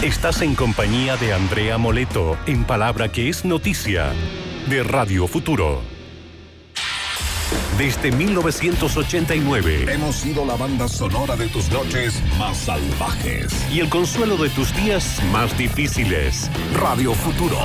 Estás en compañía de Andrea Moleto, en Palabra que es Noticia, de Radio Futuro. Desde 1989 hemos sido la banda sonora de tus noches más salvajes y el consuelo de tus días más difíciles. Radio Futuro,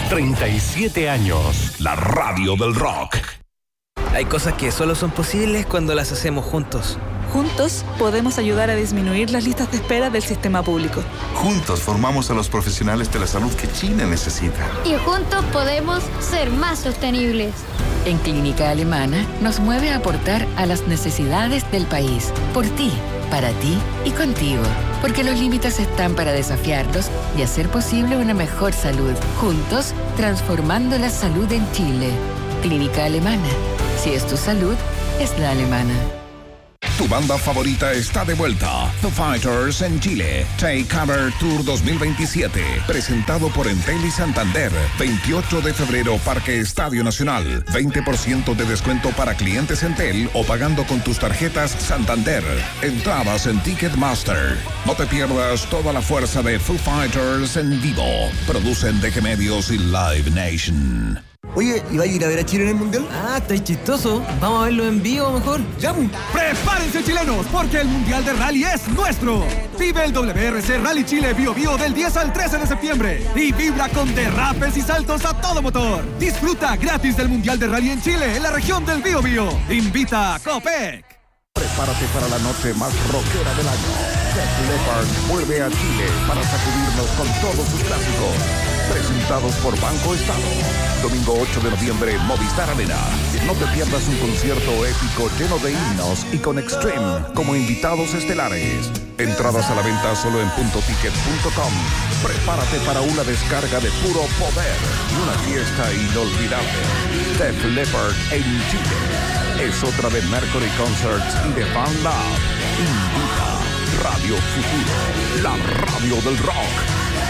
37 años, la radio del rock. Hay cosas que solo son posibles cuando las hacemos juntos. Juntos podemos ayudar a disminuir las listas de espera del sistema público. Juntos formamos a los profesionales de la salud que Chile necesita. Y juntos podemos ser más sostenibles. En Clínica Alemana nos mueve a aportar a las necesidades del país. Por ti, para ti y contigo. Porque los límites están para desafiarlos y hacer posible una mejor salud. Juntos, transformando la salud en Chile. Clínica Alemana. Si es tu salud, es la alemana. Tu banda favorita está de vuelta. Foo Fighters en Chile. Take Cover Tour 2027. Presentado por Entel y Santander. 28 de febrero, Parque Estadio Nacional. 20% de descuento para clientes Entel o pagando con tus tarjetas Santander. Entradas en Ticketmaster. No te pierdas toda la fuerza de Foo Fighters en vivo. Producen DG Medios y Live Nation. Oye, ¿y va a ir a ver a Chile en el Mundial? Ah, está chistoso. Vamos a verlo en vivo mejor. ¡Ya! ¡Prepárense, chilenos! Porque el Mundial de Rally es nuestro. Vive el WRC Rally Chile Bio Bio del 10 al 13 de septiembre. Y vibra con derrapes y saltos a todo motor. Disfruta gratis del Mundial de Rally en Chile, en la región del Bio Bio. Invita a Copec. Prepárate para la noche más rockera del año. Def Leppard vuelve a Chile para sacudirnos con todos sus clásicos. Presentados por Banco Estado. Domingo 8 de noviembre, Movistar Arena. No te pierdas un concierto épico lleno de himnos y con Extreme como invitados estelares. Entradas a la venta solo en puntoticket.com. Prepárate para una descarga de puro poder y una fiesta inolvidable. Def Leppard en Chile. Es otra de Mercury Concerts y de Fan Lab. Invita Radio Futuro, la radio del rock.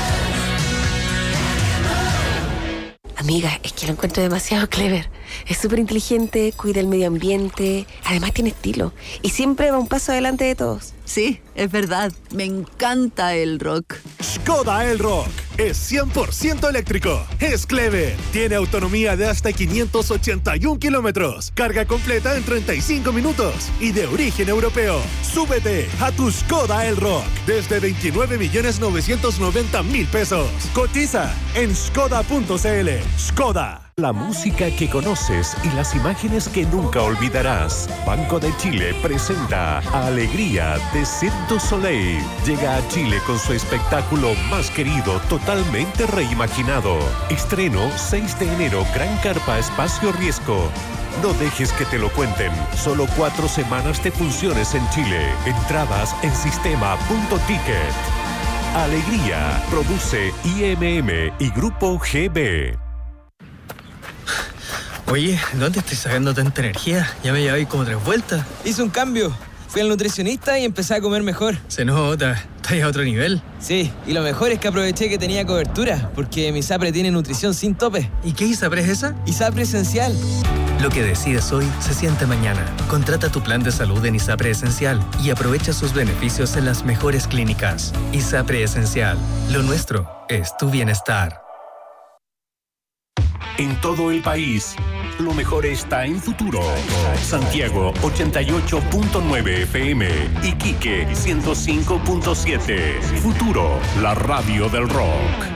Amiga, es que lo encuentro demasiado clever. Es súper inteligente, cuida el medio ambiente, además tiene estilo y siempre va un paso adelante de todos. Sí, es verdad. Me encanta el rock. Škoda Elroq es 100% eléctrico. Es clever. Tiene autonomía de hasta 581 kilómetros. Carga completa en 35 minutos. Y de origen europeo. Súbete a tu Škoda Elroq desde 29.990.000 pesos. Cotiza en škoda.cl. Škoda. La música que conoces y las imágenes que nunca olvidarás. Banco de Chile presenta Alegría de Cirque du Soleil. Llega a Chile con su espectáculo más querido, totalmente reimaginado. Estreno 6 de enero, Gran Carpa Espacio Riesgo. No dejes que te lo cuenten. Solo 4 semanas de funciones en Chile. Entradas en sistema.ticket. Alegría. Produce IMM y Grupo GB. Oye, ¿dónde estoy sacando tanta energía? Ya me llevé como 3 vueltas. Hice un cambio. Fui al nutricionista y empecé a comer mejor. Se nota. ¿Estás a otro nivel? Sí, y lo mejor es que aproveché que tenía cobertura, porque mi ISAPRE tiene nutrición sin tope. ¿Y qué ISAPRE es esa? ISAPRE Esencial. Lo que decides hoy se siente mañana. Contrata tu plan de salud en ISAPRE Esencial y aprovecha sus beneficios en las mejores clínicas. ISAPRE Esencial. Lo nuestro es tu bienestar. En todo el país, lo mejor está en Futuro. Santiago 88.9 FM, Iquique 105.7. Futuro, la radio del rock.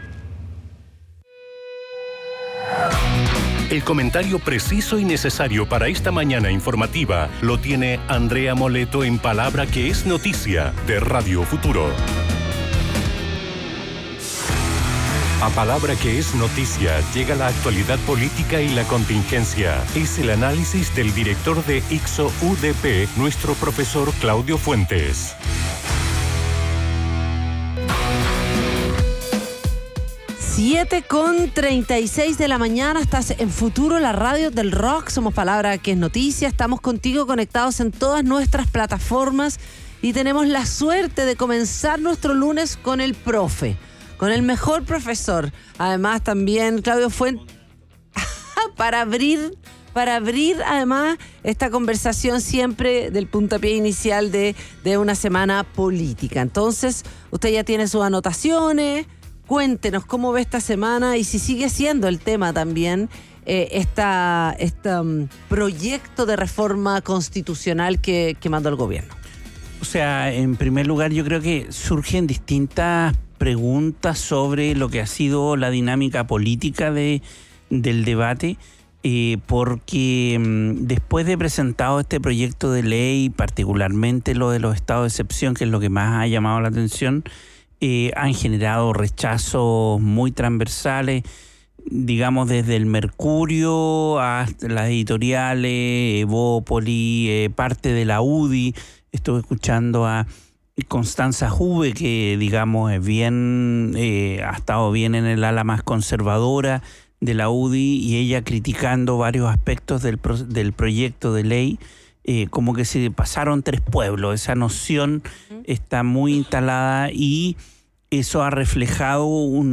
El comentario preciso y necesario para esta mañana informativa lo tiene Andrea Moleto en Palabra que es Noticia, de Radio Futuro. A Palabra que es Noticia llega la actualidad política y la contingencia. Es el análisis del director de ICSO UDP, nuestro profesor Claudio Fuentes. 7:36 de la mañana, estás en Futuro, la radio del rock. Somos Palabra que es Noticia. Estamos contigo conectados en todas nuestras plataformas y tenemos la suerte de comenzar nuestro lunes con el profe. Con el mejor profesor. Además también Claudio Fuentes para abrir para abrir además esta conversación siempre del puntapié inicial de una semana política. Entonces, usted ya tiene sus anotaciones, cuéntenos cómo ve esta semana y si sigue siendo el tema también proyecto de reforma constitucional que mandó el gobierno. O sea, en primer lugar, yo creo que surgen distintas preguntas sobre lo que ha sido la dinámica política del debate, porque después de presentado este proyecto de ley, particularmente lo de los estados de excepción, que es lo que más ha llamado la atención, han generado rechazos muy transversales, digamos desde el Mercurio hasta las editoriales, Evópoli, parte de la UDI. Estuve escuchando a Constanza Juve, que digamos es bien, ha estado bien en el ala más conservadora de la UDI, y ella criticando varios aspectos del proyecto de ley, como que se pasaron 3 pueblos. Esa noción está muy instalada y eso ha reflejado un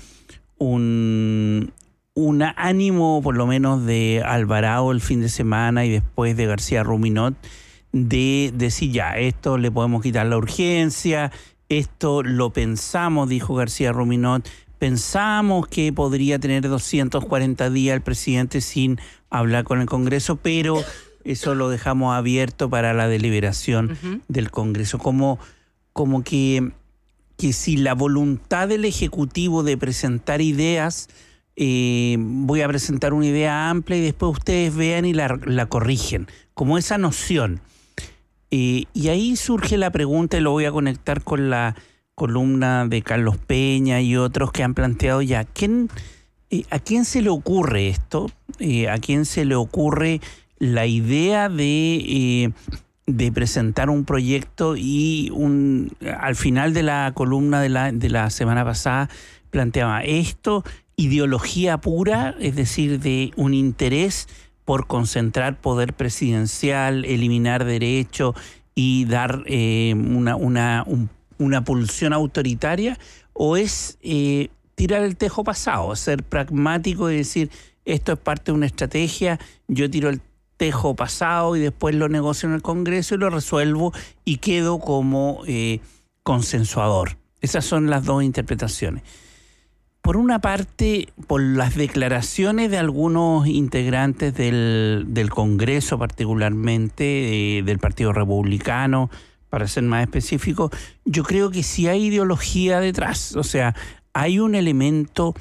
ánimo, por lo menos de Alvarado el fin de semana y después de García Ruminot, de decir ya, esto le podemos quitar la urgencia, esto lo pensamos, dijo García Ruminot, pensamos que podría tener 240 días el presidente sin hablar con el Congreso, pero eso lo dejamos abierto para la deliberación del Congreso. Como que si la voluntad del Ejecutivo de presentar ideas, voy a presentar una idea amplia y después ustedes vean y la corrigen, como esa noción. Y ahí surge la pregunta, y lo voy a conectar con la columna de Carlos Peña y otros que han planteado ya, ¿a quién se le ocurre esto? ¿A quién se le ocurre la idea de presentar un proyecto? Y al final de la columna de la semana pasada planteaba esto, ideología pura, es decir, de un interés por concentrar poder presidencial, eliminar derechos y dar una pulsión autoritaria, o es tirar el tejo pasado, ser pragmático y decir, esto es parte de una estrategia, yo tiro el tejo pasado y después lo negocio en el Congreso y lo resuelvo y quedo como consensuador. Esas son las dos interpretaciones. Por una parte, por las declaraciones de algunos integrantes del Congreso, particularmente del Partido Republicano, para ser más específico, yo creo que sí hay ideología detrás. O sea, hay un elemento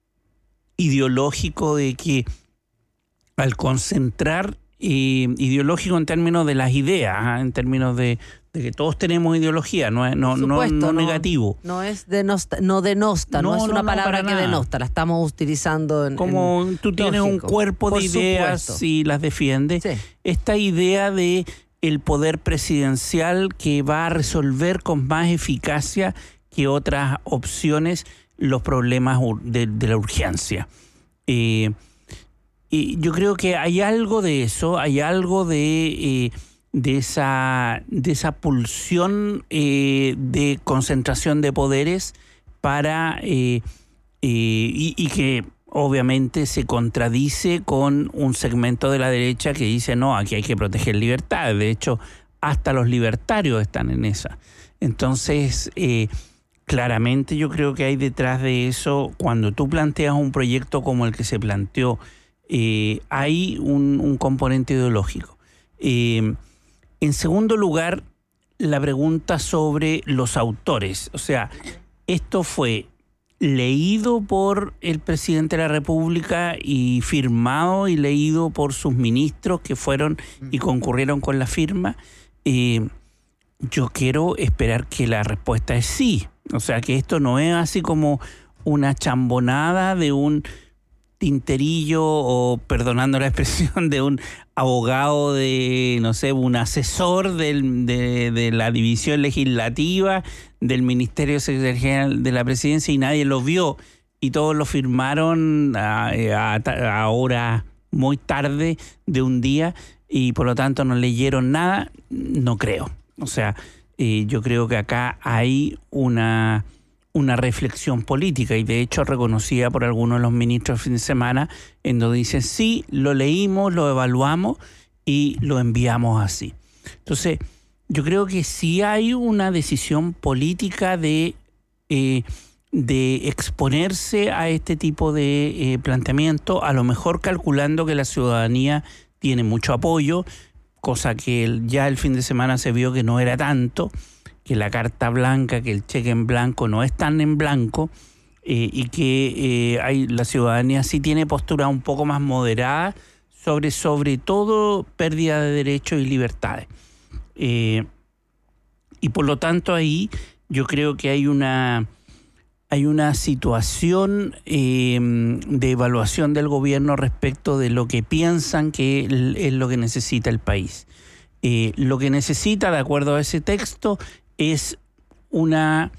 ideológico de que al concentrar, ideológico en términos de las ideas, en términos de que todos tenemos ideología, no negativo. No denosta, no es una palabra que denosta, la estamos utilizando como tú tienes lógico, un cuerpo de ideas, supuesto, y las defiendes. Sí. Esta idea de el poder presidencial que va a resolver con más eficacia que otras opciones los problemas de la urgencia. Y yo creo que hay algo de eso, hay algo de esa pulsión de concentración de poderes para y que obviamente se contradice con un segmento de la derecha que dice no, aquí hay que proteger libertades. De hecho, hasta los libertarios están en esa. Entonces, claramente yo creo que hay detrás de eso, cuando tú planteas un proyecto como el que se planteó, hay un componente ideológico. En segundo lugar, la pregunta sobre los autores. O sea, esto fue leído por el presidente de la República y firmado y leído por sus ministros que fueron y concurrieron con la firma. Yo quiero esperar que la respuesta es sí. O sea, que esto no es así como una chambonada de un tinterillo o, perdonando la expresión, de un abogado de, no sé, un asesor de la división legislativa del Ministerio Secretarial de la Presidencia y nadie lo vio y todos lo firmaron a horas muy tarde de un día y por lo tanto no leyeron nada. No creo. O sea, yo creo que acá hay una una reflexión política, y de hecho reconocida por algunos de los ministros el fin de semana, en donde dicen sí, lo leímos, lo evaluamos y lo enviamos así. Entonces, yo creo que sí hay una decisión política de exponerse a este tipo de planteamiento, a lo mejor calculando que la ciudadanía tiene mucho apoyo, cosa que ya el fin de semana se vio que no era tanto, que la carta blanca, que el cheque en blanco no es tan en blanco, y que la ciudadanía sí tiene postura un poco más moderada sobre todo pérdida de derechos y libertades. Y por lo tanto ahí yo creo que hay una situación de evaluación del gobierno respecto de lo que piensan que es lo que necesita el país. Lo que necesita, de acuerdo a ese texto, es una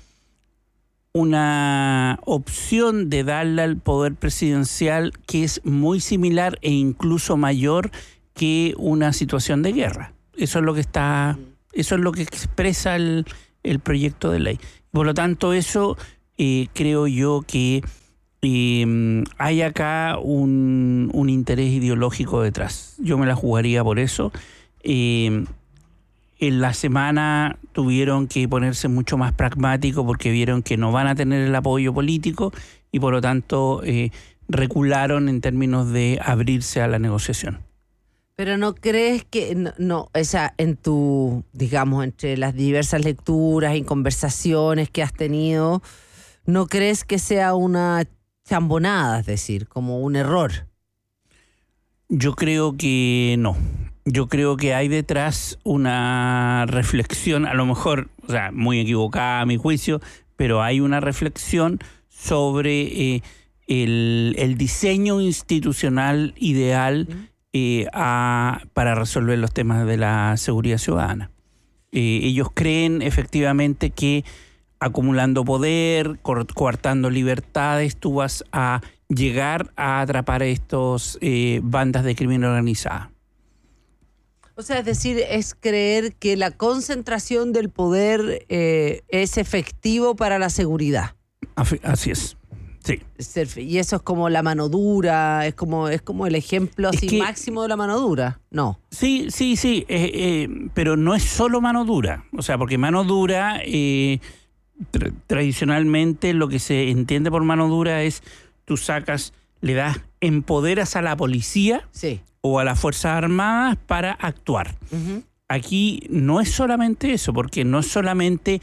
opción de darle al poder presidencial que es muy similar e incluso mayor que una situación de guerra. Eso es lo que expresa el proyecto de ley. Por lo tanto, eso creo yo que hay acá un interés ideológico detrás. Yo me la jugaría por eso. En la semana tuvieron que ponerse mucho más pragmáticos porque vieron que no van a tener el apoyo político y por lo tanto recularon en términos de abrirse a la negociación. Pero ¿no crees que, en tu, digamos, entre las diversas lecturas y conversaciones que has tenido, no crees que sea una chambonada, es decir, como un error? Yo creo que no. Yo creo que hay detrás una reflexión, a lo mejor, muy equivocada a mi juicio, pero hay una reflexión sobre el diseño institucional ideal para resolver los temas de la seguridad ciudadana. Ellos creen efectivamente que acumulando poder, coartando libertades, tú vas a llegar a atrapar a estos bandas de crimen organizada. O sea, es decir, es creer que la concentración del poder es efectivo para la seguridad. Así es, sí. Y eso es como la mano dura, es como el ejemplo así máximo de la mano dura, ¿no? Sí, pero no es solo mano dura. O sea, porque mano dura, tradicionalmente lo que se entiende por mano dura es tú empoderas a la policía. Sí. O a las Fuerzas Armadas para actuar. Uh-huh. Aquí no es solamente eso, porque no es solamente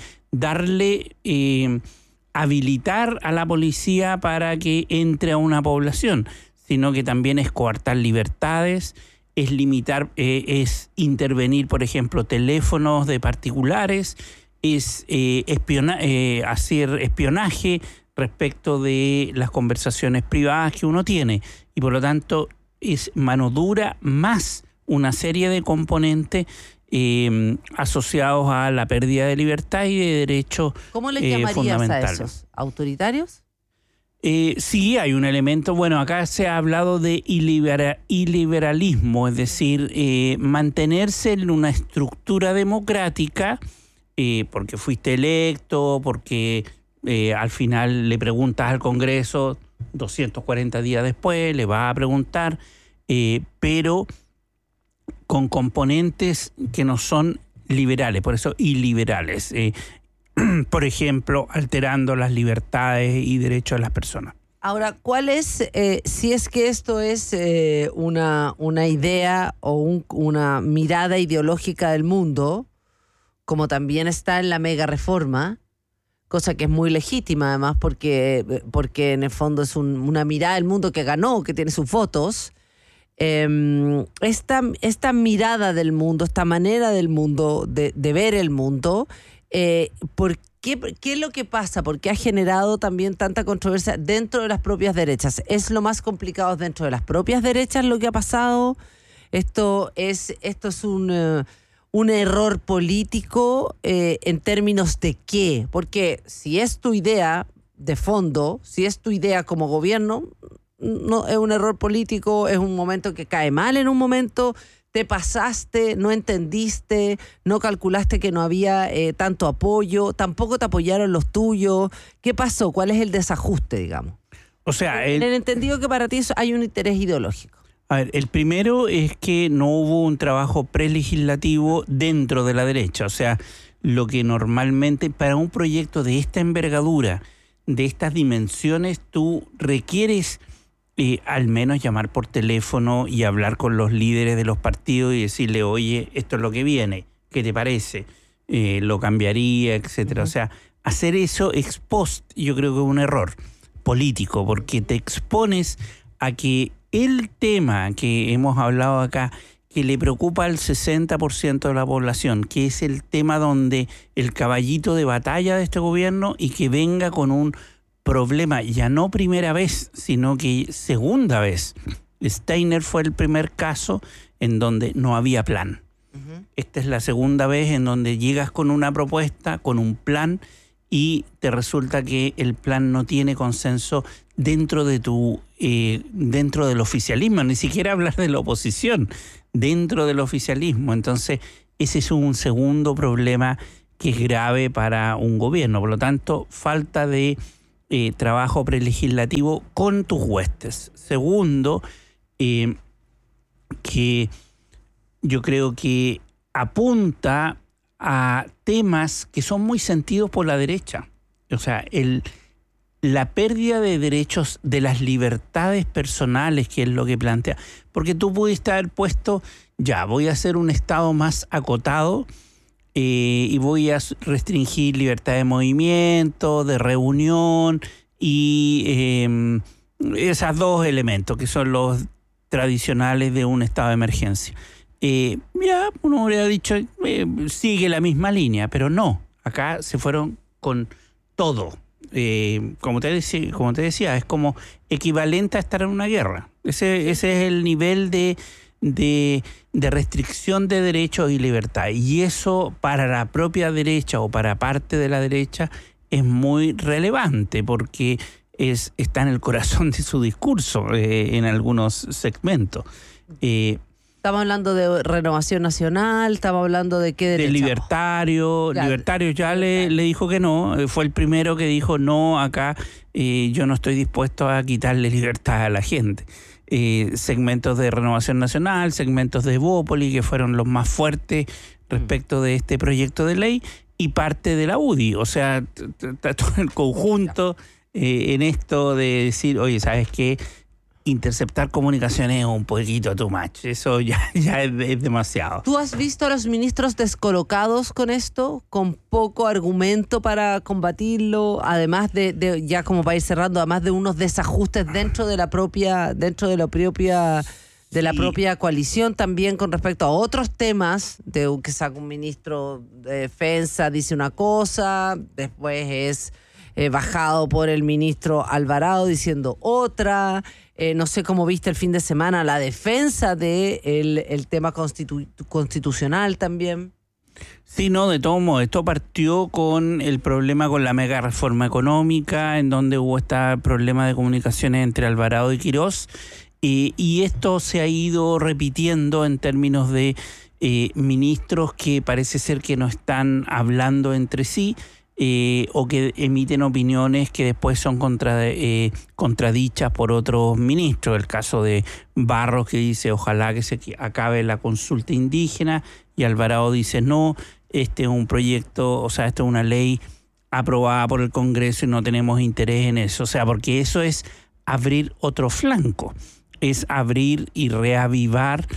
habilitar a la policía para que entre a una población, sino que también es coartar libertades, es limitar, es intervenir, por ejemplo, teléfonos de particulares, es hacer espionaje respecto de las conversaciones privadas que uno tiene. Y por lo tanto es mano dura más una serie de componentes asociados a la pérdida de libertad y de derechos fundamentales. ¿Cómo le llamarías a esos? ¿Autoritarios? Sí, hay un elemento. Bueno, acá se ha hablado de iliberalismo, es decir, mantenerse en una estructura democrática porque fuiste electo, porque al final le preguntas al Congreso 240 días después, le va a preguntar, pero con componentes que no son liberales, por eso iliberales. Por ejemplo, alterando las libertades y derechos de las personas. Ahora, ¿cuál es, si es que esto es una idea o una mirada ideológica del mundo, como también está en la mega reforma, cosa que es muy legítima además porque en el fondo es una mirada del mundo que ganó, que tiene sus votos, esta mirada del mundo, esta manera del mundo, de ver el mundo, ¿por qué es lo que pasa? ¿Por qué ha generado también tanta controversia dentro de las propias derechas? ¿Es lo más complicado dentro de las propias derechas lo que ha pasado? ¿Esto es un error político en términos de qué? Porque si es tu idea de fondo, si es tu idea como gobierno, no es un error político, es un momento que cae mal en un momento, te pasaste, no entendiste, no calculaste que no había tanto apoyo, tampoco te apoyaron los tuyos. ¿Qué pasó? ¿Cuál es el desajuste, digamos? O sea, en el entendido que para ti hay un interés ideológico. A ver, el primero es que no hubo un trabajo prelegislativo dentro de la derecha. O sea, lo que normalmente para un proyecto de esta envergadura, de estas dimensiones, tú requieres al menos llamar por teléfono y hablar con los líderes de los partidos y decirle, oye, esto es lo que viene, ¿qué te parece? Lo cambiaría, etcétera. O sea, hacer eso ex post yo creo que es un error político, porque te expones a que el tema que hemos hablado acá, que le preocupa al 60% de la población, que es el tema donde el caballito de batalla de este gobierno, y que venga con un problema ya no primera vez, sino que segunda vez. Steiner fue el primer caso en donde no había plan. Esta es la segunda vez en donde llegas con una propuesta, con un plan, y te resulta que el plan no tiene consenso dentro de dentro del oficialismo, ni siquiera hablar de la oposición, dentro del oficialismo. Entonces, ese es un segundo problema que es grave para un gobierno. Por lo tanto, falta de trabajo prelegislativo con tus huestes. Segundo, que yo creo que apunta a temas que son muy sentidos por la derecha. O sea, la pérdida de derechos, de las libertades personales, que es lo que plantea. Porque tú pudiste haber puesto, ya, voy a hacer un Estado más acotado y voy a restringir libertad de movimiento, de reunión y esos dos elementos que son los tradicionales de un estado de emergencia. Ya uno habría dicho, sigue la misma línea, pero no. Acá se fueron con todo. Como te decía, es como equivalente a estar en una guerra. Ese es el nivel de restricción de derechos y libertad. Y eso para la propia derecha o para parte de la derecha es muy relevante, porque está en el corazón de su discurso en algunos segmentos. Estamos hablando de Renovación Nacional, estamos hablando de qué derecha. De Libertario. Claro. Libertario ya le dijo que no, fue el primero que dijo no, acá yo no estoy dispuesto a quitarle libertad a la gente. Segmentos de Renovación Nacional, segmentos de Evópoli, que fueron los más fuertes respecto de este proyecto de ley, y parte de la UDI. O sea, todo el conjunto en esto de decir, oye, ¿sabes qué? Interceptar comunicaciones es un poquito too much. Eso ya es demasiado. ¿Tú has visto a los ministros descolocados con esto? Con poco argumento para combatirlo, además de ya como para ir cerrando, además de unos desajustes dentro de la propia coalición, también con respecto a otros temas, de que saca un ministro de defensa, dice una cosa, después es bajado por el ministro Alvarado diciendo otra. No sé cómo viste el fin de semana la defensa de el tema constitucional también. Sí, no, de todos modos, esto partió con el problema con la mega reforma económica, en donde hubo este problema de comunicaciones entre Alvarado y Quirós, y esto se ha ido repitiendo en términos de ministros que parece ser que no están hablando entre sí, o que emiten opiniones que después son contradichas por otros ministros. El caso de Barros, que dice ojalá que se acabe la consulta indígena, y Alvarado dice no, este es un proyecto, o sea, esto es una ley aprobada por el Congreso y no tenemos interés en eso. O sea, porque eso es abrir otro flanco, es abrir y reavivar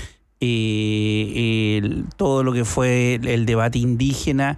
todo lo que fue el debate indígena,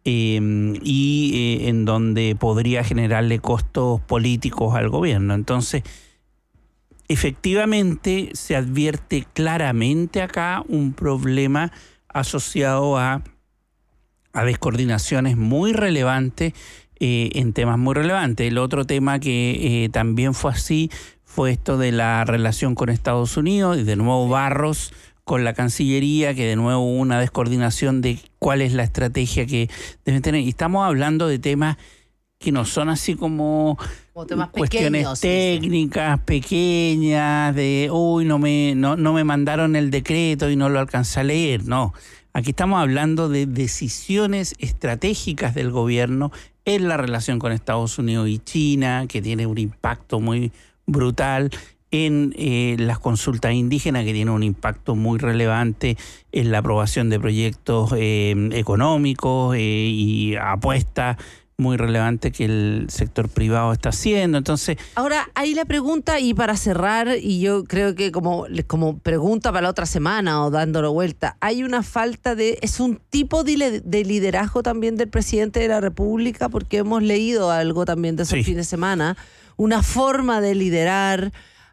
en donde podría generarle costos políticos al gobierno. Entonces, efectivamente se advierte claramente acá un problema asociado a descoordinaciones muy relevantes en temas muy relevantes. El otro tema que también fue así fue esto de la relación con Estados Unidos, y de nuevo Barros con la Cancillería, que de nuevo hubo una descoordinación de cuál es la estrategia que deben tener. Y estamos hablando de temas que no son así como temas cuestiones pequeños, técnicas, pequeñas, de no me mandaron el decreto y no lo alcancé a leer. No, aquí estamos hablando de decisiones estratégicas del gobierno en la relación con Estados Unidos y China, que tiene un impacto muy brutal, en las consultas indígenas, que tiene un impacto muy relevante en la aprobación de proyectos económicos y apuestas muy relevantes que el sector privado está haciendo. Entonces, ahora, ahí la pregunta, y para cerrar, y yo creo que como pregunta para la otra semana o dándolo vuelta, hay una falta es un tipo de liderazgo también del presidente de la República, porque hemos leído algo también de esos fines de semana, una forma de liderar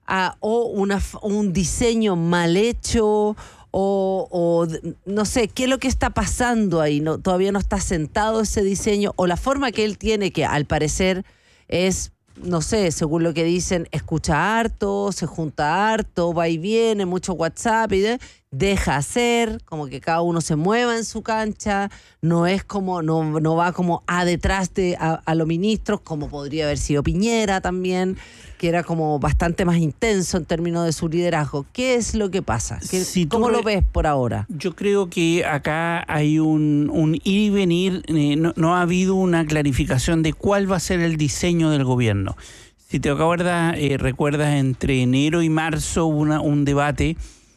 o un diseño mal hecho, o no sé, ¿qué es lo que está pasando ahí? Todavía no está sentado ese diseño, o la forma que él tiene, que al parecer es, no sé, según lo que dicen, escucha harto, se junta harto, va y viene, mucho WhatsApp, y deja hacer, como que cada uno se mueva en su cancha, no es como, no va como detrás a los ministros, como podría haber sido Piñera también, que era como bastante más intenso en términos de su liderazgo. ¿Qué es lo que pasa? ¿Cómo lo ves por ahora? Yo creo que acá hay un ir y venir, no ha habido una clarificación de cuál va a ser el diseño del gobierno. Si te recuerdas, entre enero y marzo hubo un debate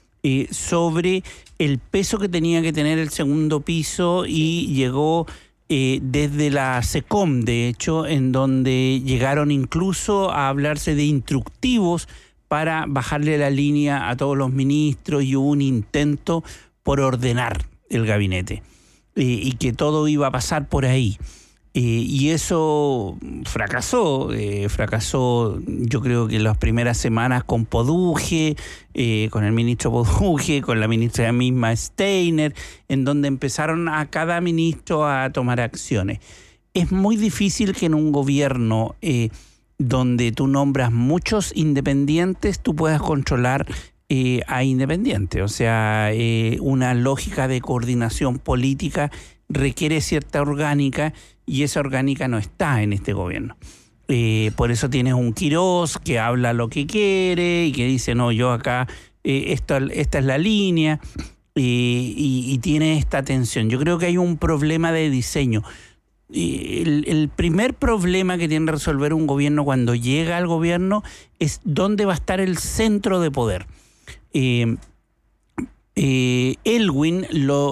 sobre el peso que tenía que tener el segundo piso, y llegó desde la SECOM, de hecho, en donde llegaron incluso a hablarse de instructivos para bajarle la línea a todos los ministros, y hubo un intento por ordenar el gabinete y que todo iba a pasar por ahí. Y eso fracasó, yo creo que las primeras semanas con Poduje, con el ministro Poduje, con la ministra misma Steiner, en donde empezaron a cada ministro a tomar acciones. Es muy difícil que en un gobierno donde tú nombras muchos independientes, tú puedas controlar a independientes. O sea, una lógica de coordinación política requiere cierta orgánica, y esa orgánica no está en este gobierno. Por eso tienes un Quirós que habla lo que quiere y que dice, no, yo acá, esta es la línea, y tiene esta tensión. Yo creo que hay un problema de diseño. El primer problema que tiene que resolver un gobierno cuando llega al gobierno es dónde va a estar el centro de poder. Elwin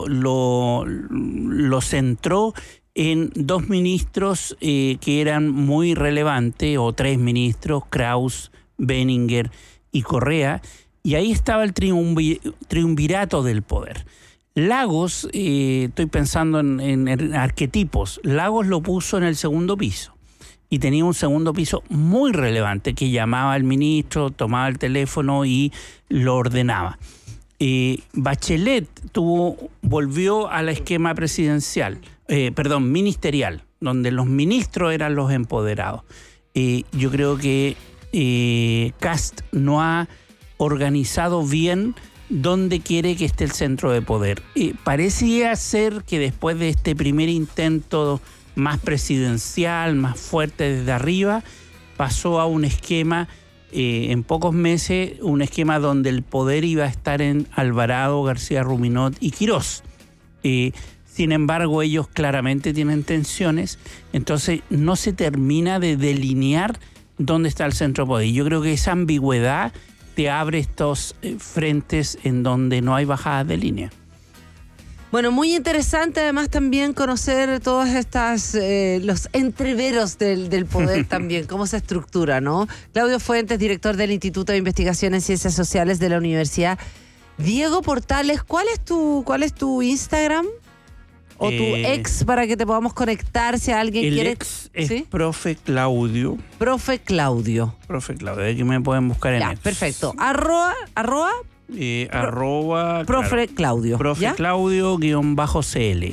lo centró en dos ministros que eran muy relevantes, o tres ministros, Kraus, Benninger y Correa, y ahí estaba el triunvirato del poder. Lagos, estoy pensando en arquetipos, Lagos lo puso en el segundo piso, y tenía un segundo piso muy relevante que llamaba al ministro, tomaba el teléfono y lo ordenaba. Bachelet volvió al esquema ministerial, donde los ministros eran los empoderados. Yo creo que Kast no ha organizado bien dónde quiere que esté el centro de poder. Parecía ser que después de este primer intento más presidencial, más fuerte desde arriba, pasó a un esquema, en pocos meses, un esquema donde el poder iba a estar en Alvarado, García Ruminot y Quirós. Sin embargo, ellos claramente tienen tensiones, entonces no se termina de delinear dónde está el centro de poder. Y yo creo que esa ambigüedad te abre estos frentes en donde no hay bajadas de línea. Bueno, muy interesante además también conocer todas estas, los entreveros del poder también, cómo se estructura, ¿no? Claudio Fuentes, director del Instituto de Investigación en Ciencias Sociales de la Universidad Diego Portales. ¿Cuál es tu Instagram? O tu ex, para que te podamos conectar si alguien quiere. El ex es Profe Claudio. Profe Claudio. Aquí me pueden buscar en ex. Perfecto. Arroba Profe Claudio. Profe Claudio _CL.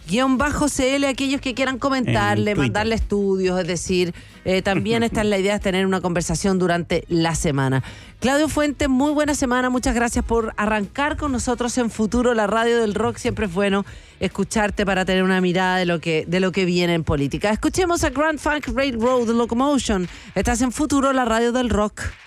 _CL, aquellos que quieran comentarle, mandarle estudios, es decir, también esta es la idea, es tener una conversación durante la semana. Claudio Fuentes, muy buena semana, muchas gracias por arrancar con nosotros en Futuro, la radio del rock. Siempre es bueno escucharte para tener una mirada de lo que viene en política. Escuchemos a Grand Funk Railroad Locomotion. Estás en Futuro, la radio del rock.